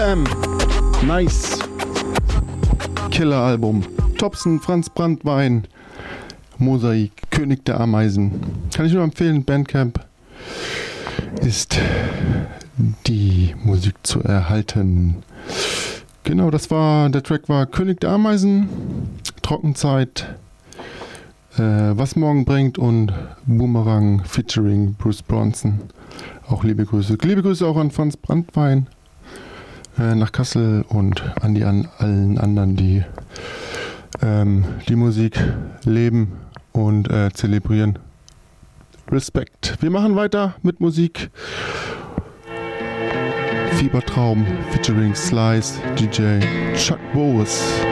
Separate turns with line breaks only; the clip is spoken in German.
Nice. Killer-Album. Thompson, Franz Branntwein, Mosaik, König der Ameisen. Kann ich nur empfehlen, Bandcamp ist die Musik zu erhalten. Genau, der Track war König der Ameisen, Trockenzeit, Was morgen bringt und Boomerang featuring Bruce Bronson. Auch liebe Grüße. Liebe Grüße auch an Franz Branntwein nach Kassel und an allen anderen, die die Musik leben und zelebrieren. Respekt. Wir machen weiter mit Musik. Fiebertraum featuring Slice, DJ Chuck Bowes.